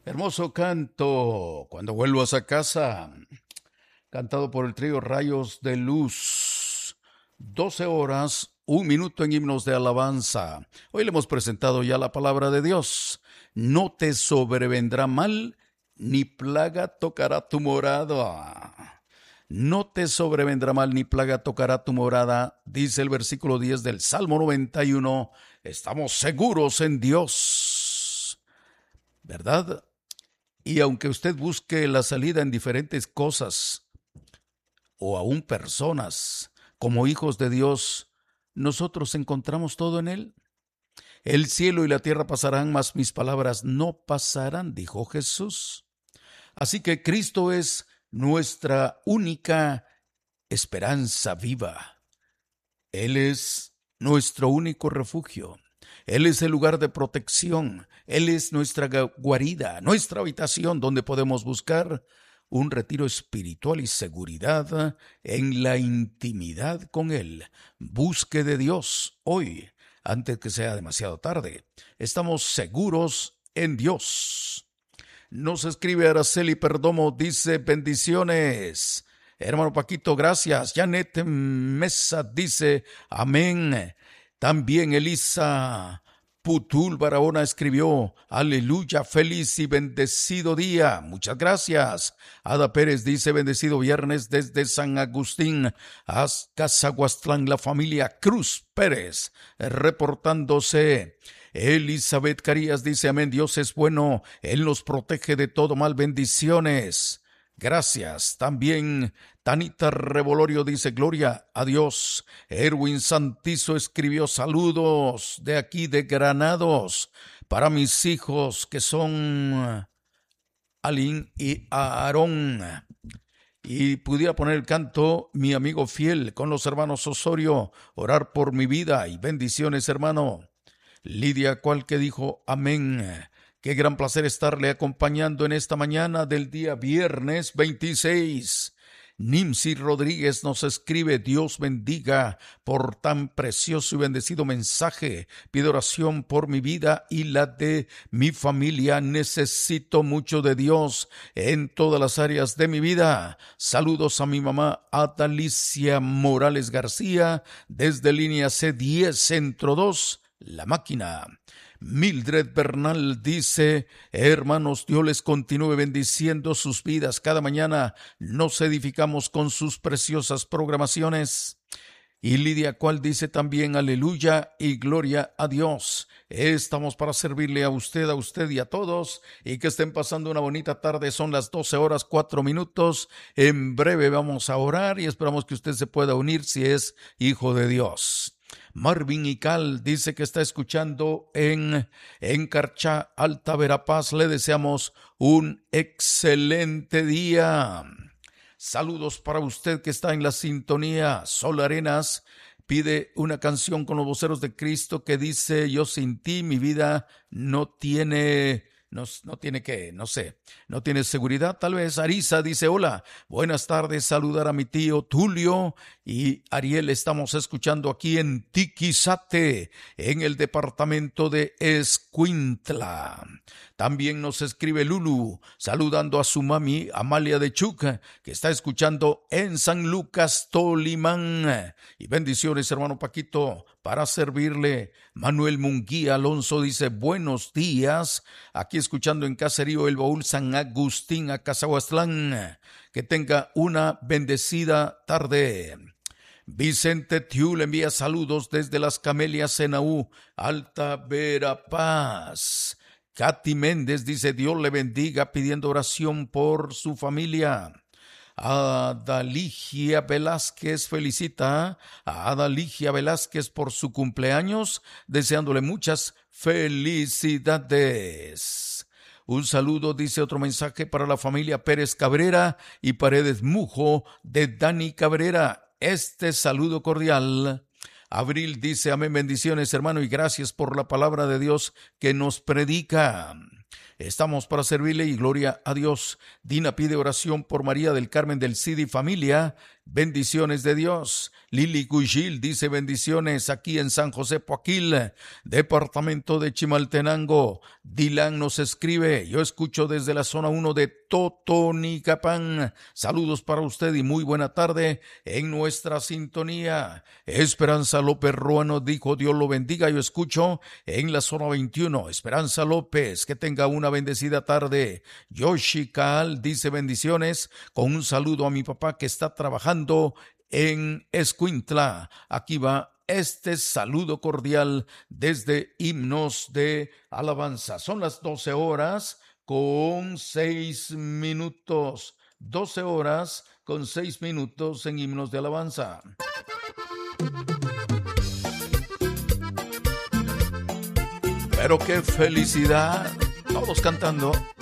Hermoso canto, cuando vuelvas a casa, cantado por el trío Rayos de Luz. 12 horas, 1 minuto en himnos de alabanza. Hoy le hemos presentado ya la palabra de Dios. No te sobrevendrá mal, ni plaga tocará tu morada. No te sobrevendrá mal, ni plaga tocará tu morada, dice el versículo 10 del Salmo 91. Estamos seguros en Dios, ¿verdad? Y aunque usted busque la salida en diferentes cosas o aún personas, como hijos de Dios, nosotros encontramos todo en Él. El cielo y la tierra pasarán, mas mis palabras no pasarán, dijo Jesús. Así que Cristo es nuestra única esperanza viva. Él es nuestro único refugio. Él es el lugar de protección. Él es nuestra guarida, nuestra habitación donde podemos buscar un retiro espiritual y seguridad en la intimidad con Él. Busque de Dios hoy, antes que sea demasiado tarde. Estamos seguros en Dios. Nos escribe Araceli Perdomo, dice bendiciones. Hermano Paquito, gracias. Janet Mesa dice amén. También Elisa Putul Barahona escribió, aleluya, feliz y bendecido día. Muchas gracias. Ada Pérez dice, bendecido viernes desde San Agustín a Cazahuastlán, la familia Cruz Pérez, reportándose. Elizabeth Carías dice, amén, Dios es bueno, Él nos protege de todo mal, bendiciones. Gracias. También Tanita Revolorio dice, gloria a Dios. Erwin Santizo escribió, saludos de aquí de Granados para mis hijos que son Alin y Aarón. Y pudiera poner el canto, mi amigo fiel, con los hermanos Osorio, orar por mi vida y bendiciones, hermano. Lidia Cual que dijo, amén. Qué gran placer estarle acompañando en esta mañana del día viernes 26. Nimsi Rodríguez nos escribe, Dios bendiga por tan precioso y bendecido mensaje. Pido oración por mi vida y la de mi familia. Necesito mucho de Dios en todas las áreas de mi vida. Saludos a mi mamá Adalicia Morales García desde línea C10 Centro 2, La Máquina. Mildred Bernal dice, hermanos, Dios les continúe bendiciendo sus vidas. Cada mañana nos edificamos con sus preciosas programaciones. Y Lidia Cual dice también, aleluya y gloria a Dios. Estamos para servirle a usted y a todos, y que estén pasando una bonita tarde. Son las 12 horas 4 minutos. En breve vamos a orar y esperamos que usted se pueda unir si es hijo de Dios. Marvin Ical dice que está escuchando en Carchá, Alta Verapaz. Le deseamos un excelente día. Saludos para usted que está en la sintonía. Sol Arenas pide una canción con los voceros de Cristo que dice, yo sin ti mi vida no tiene seguridad, tal vez. Arisa dice, hola, buenas tardes, saludar a mi tío Tulio y Ariel, estamos escuchando aquí en Tiquizate, en el departamento de Escuintla. También nos escribe Lulu, saludando a su mami Amalia de Chuca, que está escuchando en San Lucas, Tolimán. Y bendiciones, hermano Paquito, para servirle. Manuel Munguía Alonso dice, buenos días, aquí escuchando en Caserío El Baúl, San Agustín, a Cazahuastlán. Que tenga una bendecida tarde. Vicente Tiu le envía saludos desde Las Camelias, Senaú, Alta Verapaz. Katy Méndez dice, Dios le bendiga, pidiendo oración por su familia. Adaligia Velázquez felicita a Adaligia Velázquez por su cumpleaños, deseándole muchas felicidades. Un saludo, dice otro mensaje, para la familia Pérez Cabrera y Paredes Mujo de Dani Cabrera. Este saludo cordial. Abril dice, amén, bendiciones, hermano, y gracias por la palabra de Dios que nos predica. Estamos para servirle y gloria a Dios. Dina pide oración por María del Carmen del Cid y familia. Bendiciones de Dios. Lili Cuchil dice bendiciones aquí en San José Poaquil, departamento de Chimaltenango. Dylan nos escribe: yo escucho desde la zona 1 de Totonicapán. Saludos para usted y muy buena tarde en nuestra sintonía. Esperanza López Ruano dijo: Dios lo bendiga, yo escucho en la zona 21. Esperanza López, que tenga una bendecida tarde. Yoshi Kaal dice bendiciones, con un saludo a mi papá que está trabajando en Escuintla. Aquí va este saludo cordial desde Himnos de Alabanza. Son las 12 horas con 6 minutos. 12 horas con 6 minutos en Himnos de Alabanza. Pero qué felicidad, todos cantando.